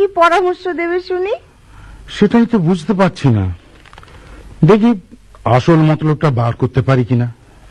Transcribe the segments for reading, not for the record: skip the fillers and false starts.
কি পরামর্শ দেবে শুনি? সেটাই তো বুঝতে পারছি না, দেখি আসল মতলবটা বার করতে পারি কিনা।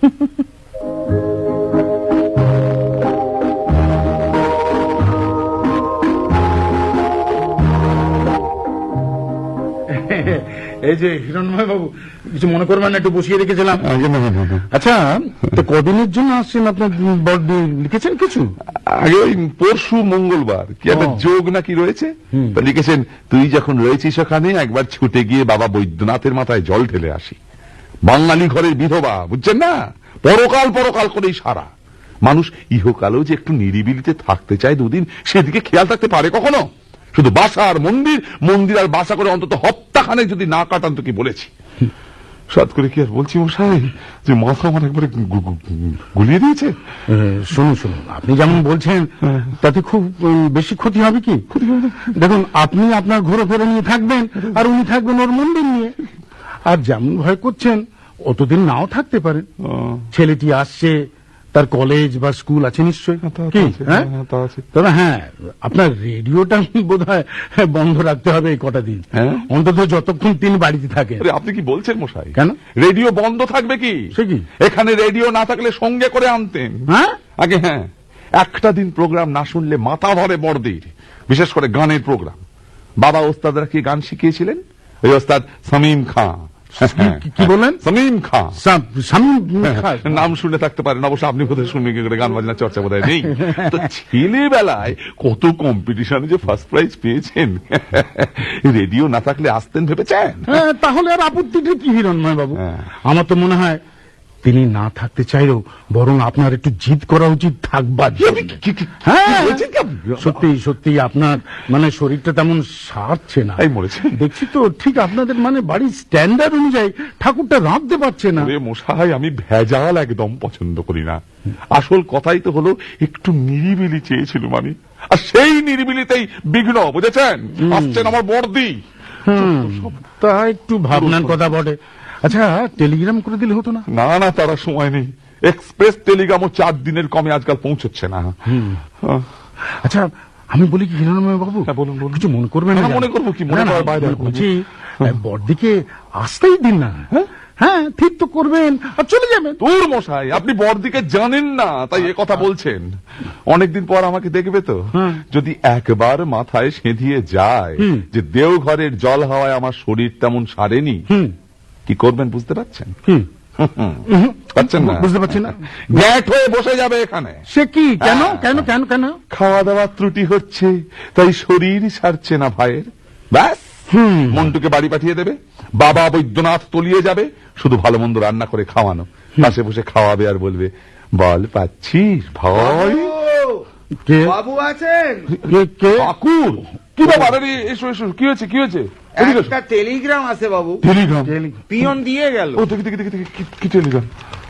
এই যে হিরণময় বাবু, কিছু মনে করবেন না, একটু বসিয়ে রেখেছিলাম। আচ্ছা, তো কদিনের জন্য আসছেন? আপনার বড়দি লিখেছেন কিছু? আগে ওই পরশু মঙ্গলবার কি একটা যোগ নাকি রয়েছে, লিখেছেন তুই যখন রয়েছিস ওখানে একবার ছুটে গিয়ে বাবা বৈদ্যনাথের মাথায় জল ঢেলে আসি। বাঙালি ঘরের বিধবা, বুঝছেন না, পরকাল পরকাল করেই সারা। মানুষ ইহকালেও যে একটু নিরিবিলিতে থাকতে চায় দুদিন, সেদিকে খেয়াল থাকতে পারে কখনো? শুধু বাসা আর মন্দির, মন্দির আর বাসা করে অন্তত হপ্তাখানে যদি না কাটান তো কি বলেছি। সাত করে কি আর বলছি মশাই, যে মাথা আমার একবারে গুলিয়ে দিয়েছে। শুনুন শুনুন, আপনি যেমন বলছেন তাতে খুব বেশি ক্ষতি হবে কি? দেখুন, আপনি আপনার ঘোরাফেরা নিয়ে থাকবেন আর উনি থাকবেন ওর মন্দির নিয়ে। আর যেমন ভয় করছেন অতদিন নাও থাকতে পারেন। ছেলেটি আসছে, তার কলেজ বা স্কুল আছে নিশ্চয়ই। তবে হ্যাঁ, আপনার রেডিওটা বোধহয় বন্ধ রাখতে হবে এই কটা দিন, অন্তত যতক্ষণ তিনি বাড়িতে থাকেন। আপনি কি বলছেন মশাই? কেন রেডিও বন্ধ থাকবে? কি সে কি? এখানে রেডিও না থাকলে সঙ্গে করে আনতেন। আগে হ্যাঁ, একটা দিন প্রোগ্রাম না শুনলে মাথা ধরে বড়দির, বিশেষ করে গানের প্রোগ্রাম। বাবা ওস্তাদরা কি গান শিখিয়েছিলেন? ওই ওস্তাদ শামীম খান। কি বলেন? শামীম খান। নাম শুনে থাকতে পারেন, অবশ্য আপনি কোথায় শুনবেন কি করে? গান বাজনা চর্চা বোধহয় নেই। তো ছেলেবেলায় কত কম্পিটিশনে যে ফার্স্ট প্রাইজ পেয়েছেন। রেডিও না থাকলে আসতেন ভেবেছেন? তাহলে আর আপত্তিটা কি হিরণময় বাবু? আমার তো মনে হয় তিনি না থাকতে চাইলেও বরং আপনার একটু জিদ করা উচিত থাকবার। সত্যি সত্যি আপনার মানে শরীরটা তেমন সারছে না, দেখছি তো। ঠিক আপনাদের মানে বাড়ির স্ট্যান্ডার্ড অনুযায়ী ঠাকুরটা রাঁধতে পারছে না। মশাই, আমি ভেজাল একদম পছন্দ করি না। আসল কথাই তো হলো একটু নিরিবিলি চেয়েছিল মানে, আর সেই নিরিবিলিতেই বিঘ্ন, বুঝেছেন? আসছেন আমার বড়দি। তা একটু ভাবনার কথা বটে। আচ্ছা, টেলিগ্রাম করে দিলে হতো না? না না, তারা সময় নেই। এক্সপ্রেস টেলিগ্রামও 4 দিনের কমে আজকাল পৌঁছচ্ছে না। আচ্ছা, আমি বলি কি হিরণময় বাবু, বলুন বলুন। কিছু মনে করবেন না? মনে করবো কি? মনে করার বাইরে বলছি, বড়দিকে আসতেই দিন না। হ্যাঁ, ঠিক তো করবেন আর চলে যাবেন। তোর মশাই, আপনি বড়দিকে জানেন না তাই এ কথা বলছেন। অনেকদিন পর আমাকে দেখবে তো, যদি একবার মাথায় সেঁধিয়ে যায় যে দেওঘরের জল হাওয়ায় আমার শরীর তেমন সারেনি, কি করবেন বুঝতে পারছেন? পাচ্ছেন না? বুঝতে পারছি না। গ্যাট হয়ে বসে যাবে এখানে। সে কি? কেন কেন কেন কেন? খাওয়া দাওয়া ত্রুটি হচ্ছে, তাই শরীর সারছে না ভাইয়ের। ব্যাস, মন্টুকে বাড়ি পাঠিয়ে দেবে, বাবা বৈদ্যনাথ তলিয়ে যাবে, শুধু ভালো মন্দ রান্না করে খাওয়ানো, পাশে বসে খাওয়াবে আর বলবে, বল পাচ্ছিস ভাই? বাবু আছেন? ঠাকুর, কি ব্যাপার? এসো এসো, কি হয়েছে কি হয়েছে? একটা টেলিগ্রাম আছে বাবু। টেলিগ্রাম? পিয়ন দিয়ে গেল। ও দেখি দেখি দেখি, কি টেলিগ্রাম?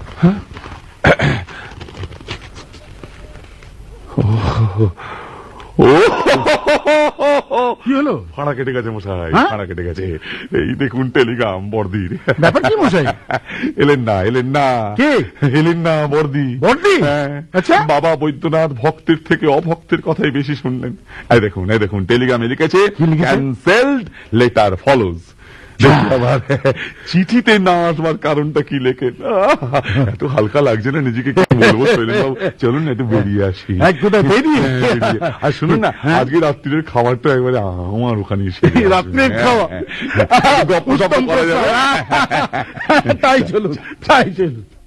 কি হলো? ভাড়া কেটে গেছে মশাই, ভাড়া কেটে গেছে। এই দেখুন টেলিগ্রাম বড়দির। ব্যাপার কি মশাই? এলেন না এলেন না। কে এলেন না? বড়দি। বড়দি? আচ্ছা। বাবা বৈদ্যনাথ ভক্তের থেকে অভক্তের কথাই বেশি শুনলেন। এই দেখুন এই দেখুন, টেলিগ্রামে লিখেছে ক্যান্সেলড, লেটার ফলোজ। আবার চিঠিতে না আসবার কারণটা কি লেখেন? এত হালকা লাগছে না নিজেকে, কি বলবো? চলুন একটু বেরিয়ে আসি। আর শুনুন না, আজকে রাত্রির খাবারটা একবারে আমার ওখানে এসে, রাত্রের খাওয়া গপ্প সপ্প করা যাবে। তাই চলুন তাই চলুন।